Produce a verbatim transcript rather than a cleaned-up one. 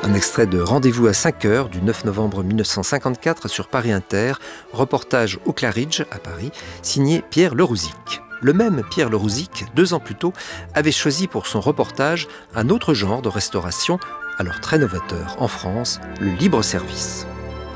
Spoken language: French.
Un extrait de Rendez-vous à cinq heures du neuf novembre mille neuf cent cinquante-quatre sur Paris Inter, reportage au Claridge à Paris, signé Pierre Lerouzic. Le même Pierre Lerouzic, deux ans plus tôt, avait choisi pour son reportage un autre genre de restauration, alors très novateur en France, le libre-service.